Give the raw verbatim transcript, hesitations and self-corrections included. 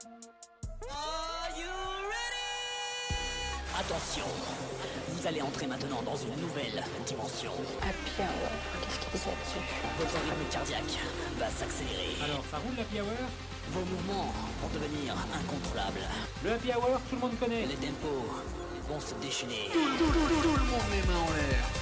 Are you ready? Attention, vous allez entrer maintenant dans une nouvelle dimension. Happy Hour, qu'est-ce qu'il disait là-dessus? Votre rythme cardiaque va s'accélérer. Alors, ça roule l'Happy Hour? Vos mouvements vont devenir incontrôlables. Le Happy Hour, tout le monde connaît. Les tempos vont se déchaîner. Tout, tout, tout, tout le monde les mains en l'air.